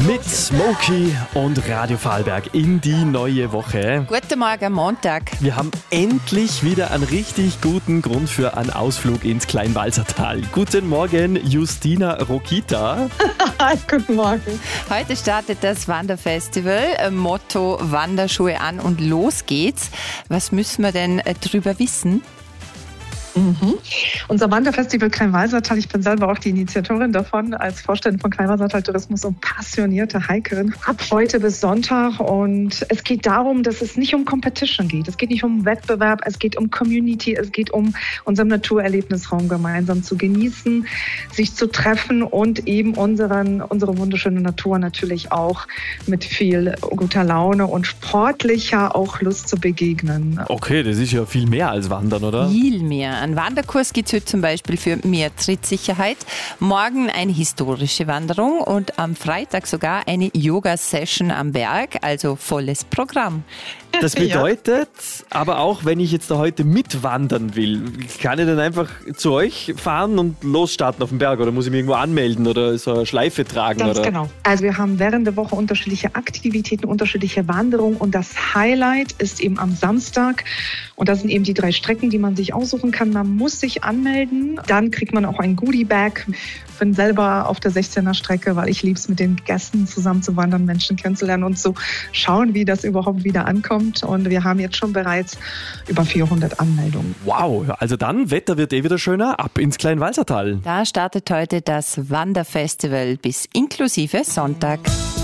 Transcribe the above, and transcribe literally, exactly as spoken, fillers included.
Mit Smokey und Radio Vorarlberg in die neue Woche. Guten Morgen, Montag. Wir haben endlich wieder einen richtig guten Grund für einen Ausflug ins Kleinwalsertal. Guten Morgen, Justina Rokita. Guten Morgen. Heute startet das Wanderfestival. Motto Wanderschuhe an und los geht's. Was müssen wir denn drüber wissen? Mhm. Unser Wanderfestival Kleinwalsertal, ich bin selber auch die Initiatorin davon, als Vorständin von Kleinwalsertal Tourismus und passionierte Hikerin, ab heute bis Sonntag. Und es geht darum, dass es nicht um Competition geht. Es geht nicht um Wettbewerb, es geht um Community, es geht um unseren Naturerlebnisraum gemeinsam zu genießen, sich zu treffen und eben unseren, unsere wunderschöne Natur natürlich auch mit viel guter Laune und sportlicher auch Lust zu begegnen. Okay, das ist ja viel mehr als Wandern, oder? Viel mehr. Ein Wanderkurs gibt es heute zum Beispiel für mehr Trittsicherheit. Morgen eine historische Wanderung und am Freitag sogar eine Yoga-Session am Berg, also volles Programm. Das bedeutet aber auch, wenn ich jetzt da heute mitwandern will, kann ich dann einfach zu euch fahren und losstarten auf dem Berg oder muss ich mich irgendwo anmelden oder so eine Schleife tragen? Ganz oder? Genau. Also wir haben während der Woche unterschiedliche Aktivitäten, unterschiedliche Wanderungen und das Highlight ist eben am Samstag und das sind eben die drei Strecken, die man sich aussuchen kann. Man muss sich anmelden, dann kriegt man auch ein Goodie-Bag. Ich bin selber auf der sechzehner Strecke, weil ich liebe es, mit den Gästen zusammen zu wandern, Menschen kennenzulernen und zu schauen, wie das überhaupt wieder ankommt. Und wir haben jetzt schon bereits über vierhundert Anmeldungen. Wow, also dann, Wetter wird eh wieder schöner, ab ins Kleinwalsertal. Da startet heute das Wanderfestival bis inklusive Sonntag.